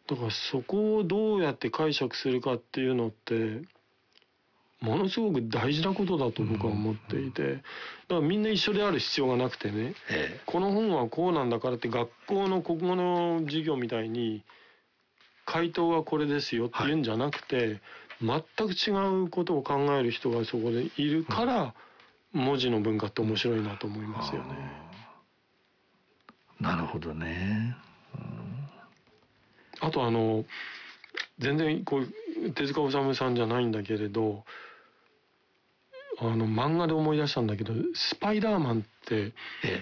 だからそこをどうやって解釈するかっていうのってものすごく大事なことだと僕は思っていて、だからみんな一緒である必要がなくてね、この本はこうなんだからって学校の国語の授業みたいに回答はこれですよって言うんじゃなくて、全く違うことを考える人がそこでいるから、文字の文化って面白いなと思いますよね。 なるほどね。 あと全然こう手塚治虫さんじゃないんだけれど、漫画で思い出したんだけど、スパイダーマンって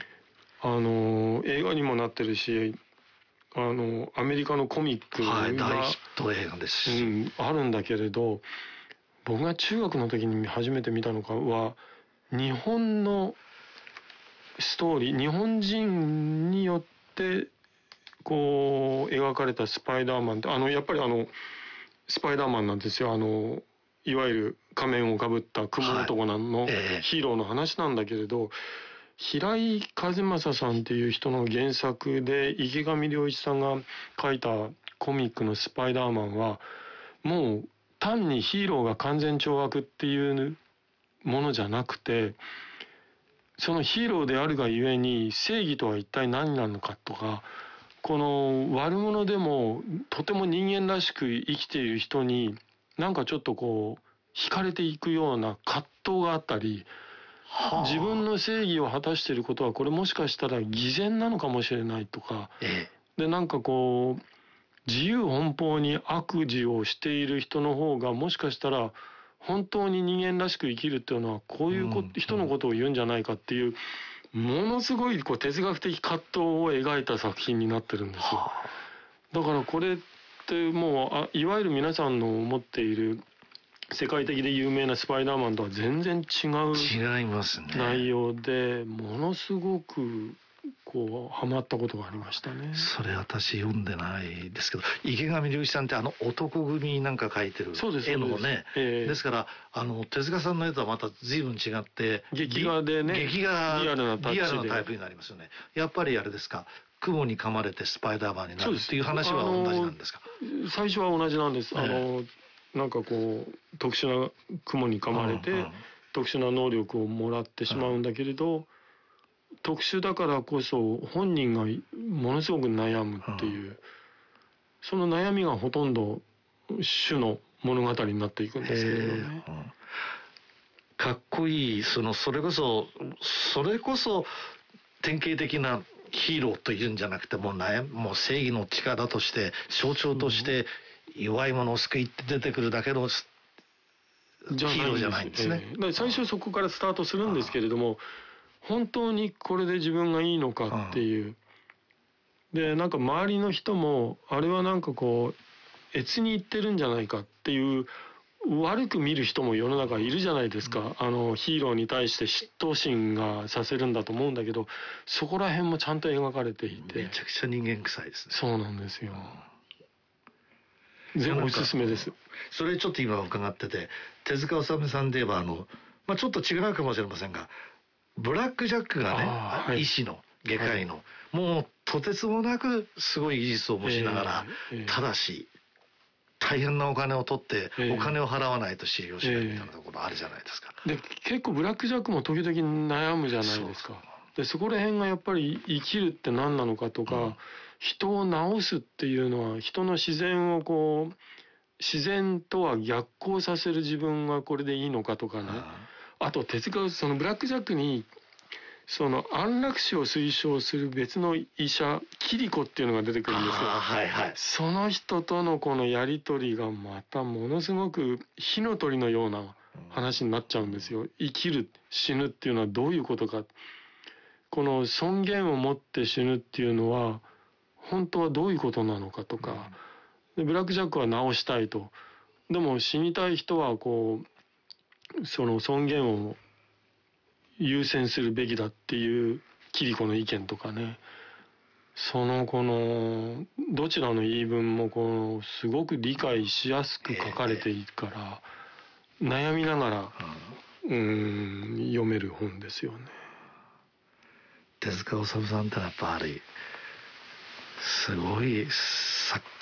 映画にもなってるし、アメリカのコミックが、 大ヒット映画ですし、 あるんだけれど、僕が中学の時に初めて見たのかは日本のストーリー、日本人によってこう描かれたスパイダーマンってやっぱりスパイダーマンなんですよ。いわゆる仮面をかぶった雲男のヒーローの話なんだけれど、平井和正さんっていう人の原作で池上良一さんが書いたコミックのスパイダーマンはもう単にヒーローが完全懲悪っていうものじゃなくて、そのヒーローであるがゆえに正義とは一体何なのかとか、この悪者でもとても人間らしく生きている人になんかちょっとこう惹かれていくような葛藤があったり、自分の正義を果たしていることはこれもしかしたら偽善なのかもしれないとか、でなんかこう自由奔放に悪事をしている人の方がもしかしたら本当に人間らしく生きるっていうのはこういう人のことを言うんじゃないかっていう、ものすごいこう哲学的葛藤を描いた作品になってるんですよ。だからこれってもういわゆる皆さんの思っている世界的で有名なスパイダーマンとは全然違いますね。 内容で、ものすごくこうハマったことがありましたね。 それ私読んでないですけど、池上良一さんって男組なんか描いてる絵のね、ですから手塚さんの絵とはまた随分違って劇画でね、 リアルなタイプになりますよね。やっぱりあれですか、雲に噛まれてスパイダーマンになるっていう話は同じなんですか？ 最初は同じなんです。なんかこう特殊な雲に噛まれて、特殊な能力をもらってしまうんだけれど、特殊だからこそ本人がものすごく悩むっていう、その悩みがほとんど種の物語になっていくんですけれどね。 かっこいい。それこそ典型的なヒーローというんじゃなくて、もう正義の力として象徴として弱い者を救いって出てくるだけのヒーローじゃないんですね。 最初そこからスタートするんですけれども、本当にこれで自分がいいのかっていう。でなんか周りの人もあれはなんかこう越に言ってるんじゃないかっていう悪く見る人も世の中いるじゃないですか。ヒーローに対して嫉妬心がさせるんだと思うんだけど、そこら辺もちゃんと描かれていて、 めちゃくちゃ人間臭いですね。 そうなんですよ。全部おすすめです。 それちょっと今伺ってて、手塚治虫さんで言えばちょっと違うかもしれませんが、ブラック・ジャックがね、医師の外科医の、もうとてつもなくすごい技術を持ちながら、ただし大変なお金を取ってお金を払わないと治療しないみたいなところあるじゃないですか。 で結構ブラック・ジャックも時々悩むじゃないですか。でそこら辺がやっぱり生きるって何なのかとか、人を治すっていうのは人の自然をこう自然とは逆行させる自分はこれでいいのかとかね。あと哲学、そのブラック・ジャックにその安楽死を推奨する別の医者キリコっていうのが出てくるんですよ。その人とのこのやり取りがまたものすごく火の鳥のような話になっちゃうんですよ。生きる死ぬっていうのはどういうことか、この尊厳を持って死ぬっていうのは本当はどういうことなのかとか、でブラック・ジャックは治したいと、でも死にたい人はこうその尊厳を優先するべきだっていうキリコの意見とかね、このどちらの言い分もこうすごく理解しやすく書かれているから、悩みながら、読める本ですよね。 手塚治虫さんってやっぱりすごい作